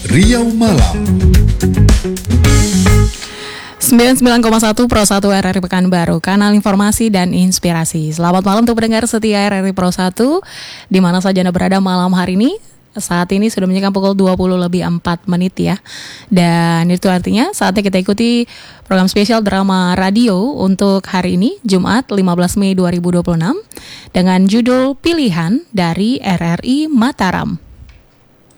Riau Malam 99,1 Pro 1 RRI Pekanbaru, kanal informasi dan inspirasi. Selamat malam untuk pendengar setia RRI Pro 1, di mana saja Anda berada malam hari ini. Saat ini sudah menunjukkan pukul 20:04 ya. Dan itu artinya saatnya kita ikuti program spesial drama radio untuk hari ini, Jumat 15 Mei 2026, dengan judul Pilihan dari RRI Mataram.